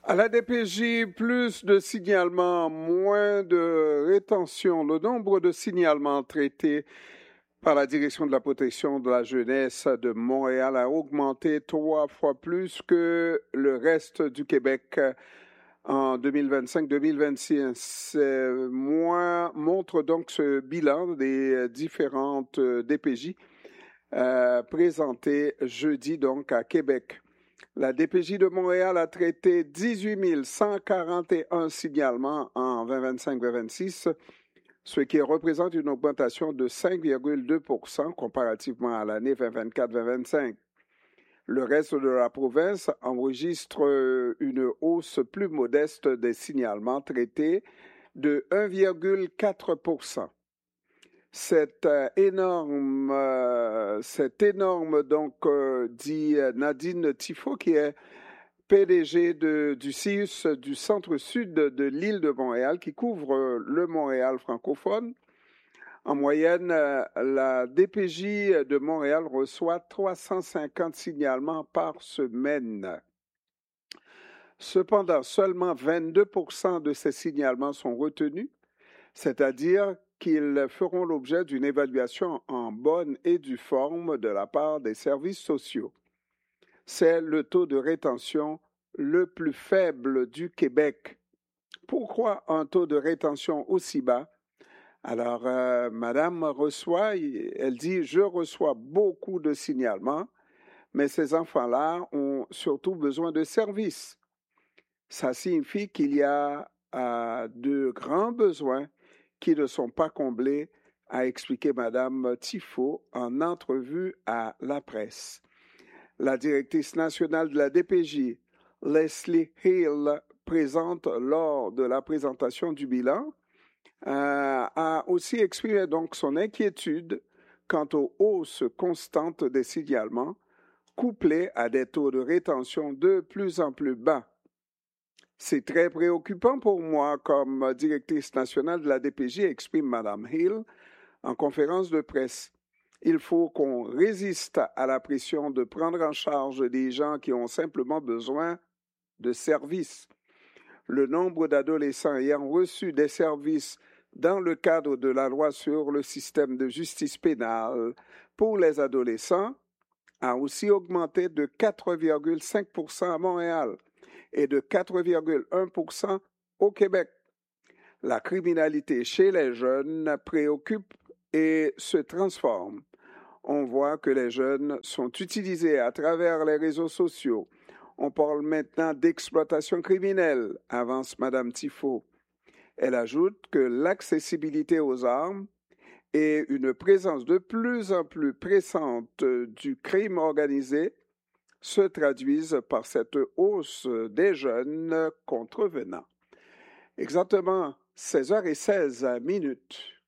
À la DPJ, plus de signalements, moins de rétention. Le nombre de signalements traités par la Direction de la protection de la jeunesse de Montréal a augmenté 3 fois plus que le reste du Québec en 2025-2026. Montre donc ce bilan des différentes DPJ présentées jeudi donc à Québec. La DPJ de Montréal a traité 18 141 signalements en 2025-2026, ce qui représente une augmentation de 5,2 % comparativement à l'année 2024-2025. Le reste de la province enregistre une hausse plus modeste des signalements traités de 1,4 %. Cette énorme donc, dit Nadine Tifo, qui est PDG du CIUS du centre-sud de l'île de Montréal, qui couvre le Montréal francophone. En moyenne, la DPJ de Montréal reçoit 350 signalements par semaine. Cependant, seulement 22 % de ces signalements sont retenus, c'est-à-dire qu'ils feront l'objet d'une évaluation en bonne et due forme de la part des services sociaux. C'est le taux de rétention le plus faible du Québec. Pourquoi un taux de rétention aussi bas? Alors, Madame reçoit, elle dit, je reçois beaucoup de signalements, mais ces enfants-là ont surtout besoin de services. Ça signifie qu'il y a de grands besoins qui ne sont pas comblés, a expliqué Madame Tifo en entrevue à la presse. La directrice nationale de la DPJ, Leslie Hill, présente lors de la présentation du bilan, a aussi exprimé donc son inquiétude quant aux hausses constantes des signalements, couplées à des taux de rétention de plus en plus bas. C'est très préoccupant pour moi comme directrice nationale de la DPJ, exprime Mme Hill en conférence de presse. Il faut qu'on résiste à la pression de prendre en charge des gens qui ont simplement besoin de services. Le nombre d'adolescents ayant reçu des services dans le cadre de la loi sur le système de justice pénale pour les adolescents a aussi augmenté de 4,5 % à Montréal et de 4,1 % au Québec. La criminalité chez les jeunes préoccupe et se transforme. On voit que les jeunes sont utilisés à travers les réseaux sociaux. On parle maintenant d'exploitation criminelle, avance Mme Tifo. Elle ajoute que l'accessibilité aux armes et une présence de plus en plus pressante du crime organisé se traduisent par cette hausse des jeunes contrevenants. Exactement 16h16.